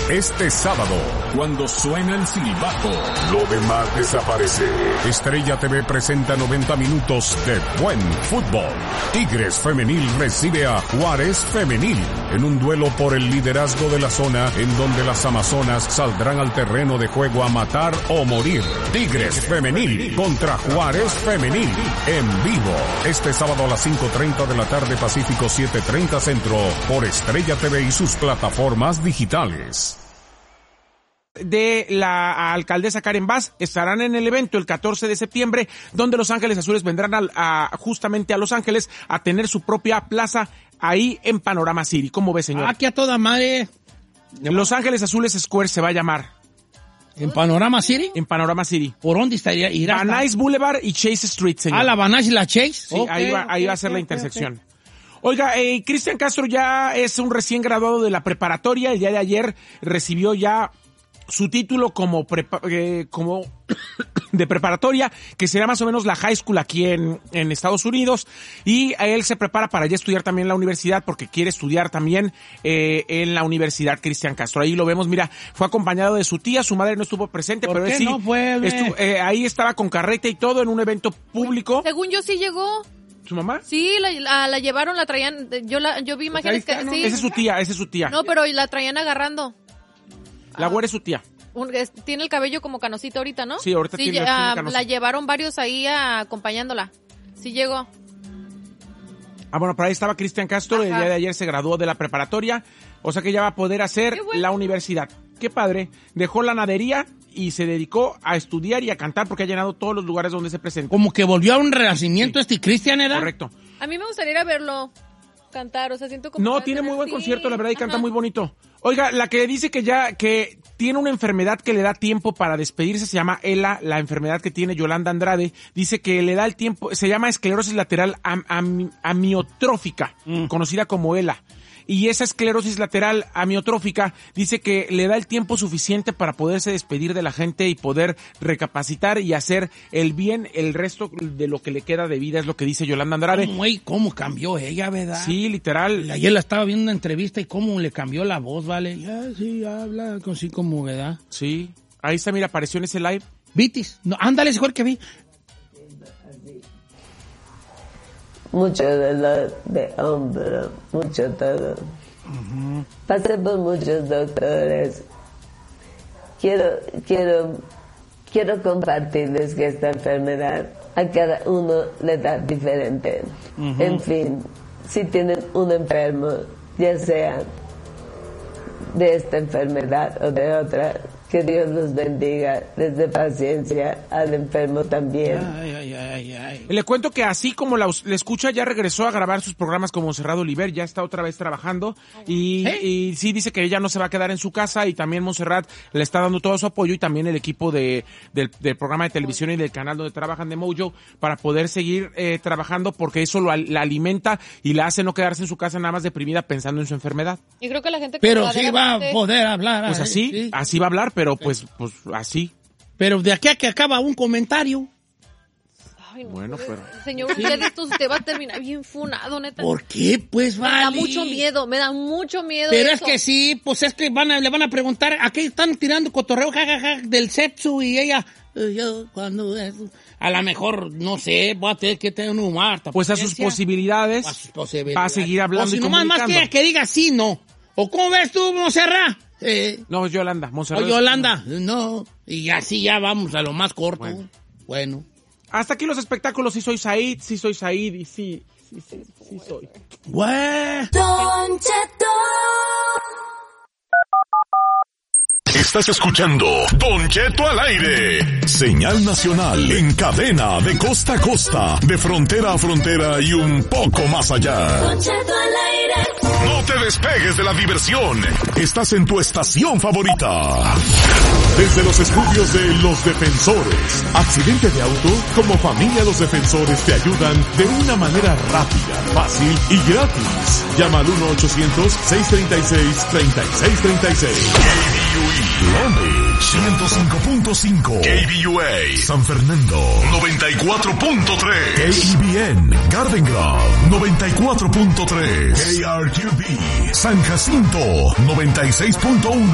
Este sábado, cuando suena el silbato, lo demás desaparece. Estrella TV presenta 90 minutos de buen fútbol. Tigres Femenil recibe a Juárez Femenil en un duelo por el liderazgo de la zona, en donde las amazonas saldrán al terreno de juego a matar o morir. Tigres Femenil contra Juárez Femenil en vivo. Este sábado a las 5:30 de la tarde, Pacífico 7:30 Centro, por Estrella TV y sus plataformas digitales. De la alcaldesa Karen Bass estarán en el evento el 14 de septiembre, donde Los Ángeles Azules vendrán justamente a Los Ángeles a tener su propia plaza ahí en Panorama City. ¿Cómo ve, señor? Aquí a toda madre. Los Ángeles Azules Square se va a llamar. ¿En Panorama City? En Panorama City. ¿Por dónde estaría? Van Nuys Boulevard y Chase Street, señor. ¿La Van Nuys y la Chase? Sí, okay, ahí va a ser la intersección. Oiga, Cristian Castro ya es un recién graduado de la preparatoria. El día de ayer recibió ya su título como de preparatoria, que será más o menos la high school aquí en Estados Unidos, y él se prepara para ya estudiar también en la universidad, porque quiere estudiar también en la universidad. Cristian Castro, ahí lo vemos, mira, fue acompañado de su tía, su madre no estuvo presente, pero él sí no fue, ahí estaba con carreta y todo en un evento público. Según yo sí llegó. ¿Su mamá? Sí, la llevaron, la traían, yo vi imágenes que... ¿no? Sí. Esa es su tía. No, pero la traían agarrando. La güera es su tía. Tiene el cabello como canosito ahorita, ¿no? Sí, ahorita tiene canosito. La llevaron varios ahí acompañándola. Sí llegó. Bueno, por ahí estaba Cristian Castro. Ajá. El día de ayer se graduó de la preparatoria, o sea que ya va a poder hacer la universidad. Qué padre. Dejó la nadería y se dedicó a estudiar y a cantar, porque ha llenado todos los lugares donde se presentó. Como que volvió a un renacimiento Cristian, ¿era? Correcto. A mí me gustaría ir a verlo cantar, o sea, siento como... No, tiene muy buen concierto, la verdad, y canta muy bonito. Oiga, la que dice que tiene una enfermedad que le da tiempo para despedirse se llama ELA, la enfermedad que tiene Yolanda Andrade. Dice que le da el tiempo, se llama esclerosis lateral amiotrófica, conocida como ELA. Y esa esclerosis lateral amiotrófica dice que le da el tiempo suficiente para poderse despedir de la gente y poder recapacitar y hacer el bien el resto de lo que le queda de vida, es lo que dice Yolanda Andrade. ¿Cómo cambió ella, verdad? Sí, literal. Ayer la estaba viendo en una entrevista y cómo le cambió la voz, ¿vale? Ya, sí, habla así como, ¿verdad? Sí. Ahí está, mira, apareció en ese live. ¿Vitis? No, ándale, es igual que vi. Mucho dolor de hombro, mucho todo. Pasé por muchos doctores. Quiero compartirles que esta enfermedad a cada uno le da diferente. En fin, si tienen un enfermo, ya sea de esta enfermedad o de otra, que Dios los bendiga, les dé paciencia al enfermo también. Le cuento que así como la escucha, ya regresó a grabar sus programas con Montserrat Oliver, ya está otra vez trabajando y sí dice que ella no se va a quedar en su casa, y también Montserrat le está dando todo su apoyo, y también el equipo del programa de televisión y del canal donde trabajan de Mojo, para poder seguir trabajando, porque eso la alimenta y la hace no quedarse en su casa nada más deprimida pensando en su enfermedad. Y creo que la gente... Pero sí va a poder hablar. Pues así va a hablar, pero pues así. Pero de aquí a que acaba un comentario. Ay, no, bueno, pero... Señor, usted va a terminar bien funado, neta. ¿Por qué? Pues vale. Me da mucho miedo. Pero eso. Es que sí, pues es que le van a preguntar, ¿a qué están tirando cotorreo, jajaja, del sexo? Y ella, yo cuando... A lo mejor, no sé, voy a tener que tener un humor. Pues a sus posibilidades va a seguir hablando. O si nomás más que diga sí, no. ¿O cómo ves tú, Montserrat? No, Yolanda, Montserrat. Yolanda, no. Y así ya vamos a lo más corto. Bueno. Hasta aquí los espectáculos. Sí soy Said y sí soy. Don Cheto. Estás escuchando Don Cheto al aire. Señal nacional en cadena de costa a costa, de frontera a frontera y un poco más allá. Don Cheto al aire. No te despegues de la diversión. Estás en tu estación favorita. Desde los estudios de Los Defensores. Accidente de auto, como familia Los Defensores te ayudan de una manera rápida, fácil y gratis. Llama al 1-800-636-3636. Long Beach 105.5, KBUA San Fernando 94.3, KBN Garden Grove 94.3, KRQB San Jacinto 96.1.